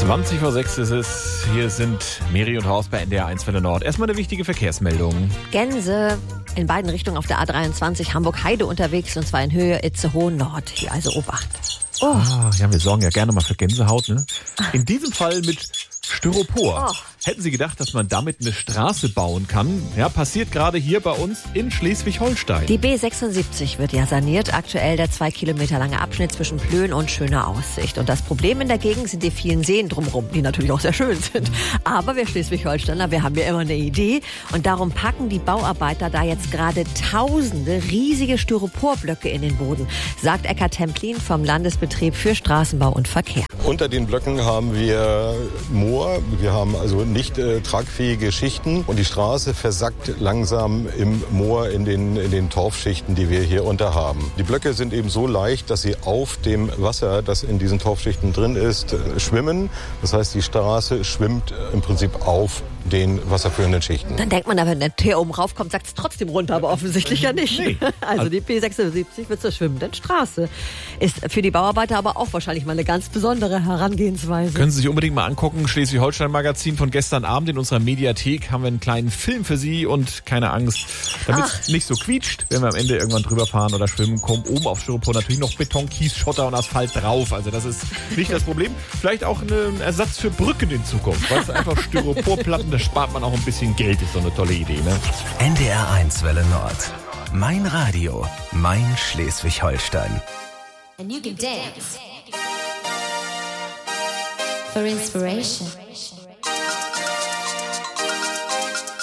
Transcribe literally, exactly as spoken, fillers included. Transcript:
zwanzig vor sechs ist es. Hier sind Miri und Horst bei N D R eins Welle Nord. Erstmal eine wichtige Verkehrsmeldung. Gänse in beiden Richtungen auf der A dreiundzwanzig Hamburg-Heide unterwegs, und zwar in Höhe Itzehoe-Nord. Hier also Obacht. Oh. Ah, ja, wir sorgen ja gerne mal für Gänsehaut, ne? In diesem Fall mit Styropor. Oh. Hätten Sie gedacht, dass man damit eine Straße bauen kann? Ja, passiert gerade hier bei uns in Schleswig-Holstein. Die B sechsundsiebzig wird ja saniert. Aktuell der zwei Kilometer lange Abschnitt zwischen Plön und Schöner Aussicht. Und das Problem in der Gegend sind die vielen Seen drumherum, die natürlich auch sehr schön sind. Aber wir Schleswig-Holsteiner, wir haben ja immer eine Idee. Und darum packen die Bauarbeiter da jetzt gerade tausende riesige Styroporblöcke in den Boden, sagt Eckhard Templin vom Landesbetrieb für Straßenbau und Verkehr. Unter den Blöcken haben wir Moor. Wir haben also nicht äh, tragfähige Schichten, und die Straße versackt langsam im Moor in den, in den Torfschichten, die wir hier unter haben. Die Blöcke sind eben so leicht, dass sie auf dem Wasser, das in diesen Torfschichten drin ist, äh, schwimmen. Das heißt, die Straße schwimmt äh, im Prinzip auf den wasserführenden Schichten. Dann denkt man, wenn der Teer oben raufkommt, sagt es trotzdem runter, aber offensichtlich ja nicht. Nee. Also die B sechsundsiebzig wird zur schwimmenden Straße. Ist für die Bauarbeiter aber auch wahrscheinlich mal eine ganz besondere Herangehensweise. Können Sie sich unbedingt mal angucken. Schleswig-Holstein-Magazin von gestern Abend in unserer Mediathek haben wir einen kleinen Film für Sie, und keine Angst, damit es nicht so quietscht, wenn wir am Ende irgendwann drüber fahren oder schwimmen, kommen oben auf Styropor natürlich noch Beton, Kies, Schotter und Asphalt drauf. Also das ist nicht das Problem. Vielleicht auch ein Ersatz für Brücken in Zukunft. Weil es einfach Styroporplatten, da spart man auch ein bisschen Geld. Ist so eine tolle Idee, ne? N D R eins Welle Nord. Mein Radio, mein Schleswig-Holstein. And you can dance for inspiration.